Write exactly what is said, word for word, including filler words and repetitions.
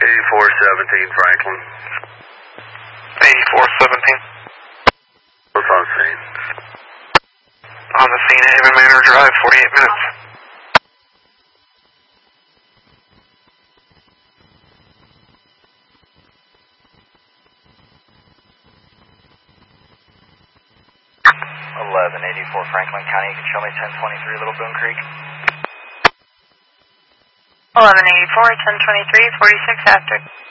eighty-four seventeen Franklin. eighty-four seventeen. What's on scene? On the scene at Haven Manor Drive, forty-eight minutes. eleven eighty-four Franklin County, you can show me ten twenty-three Little Boone Creek. eleven eighty-four, ten twenty-three, forty-six after.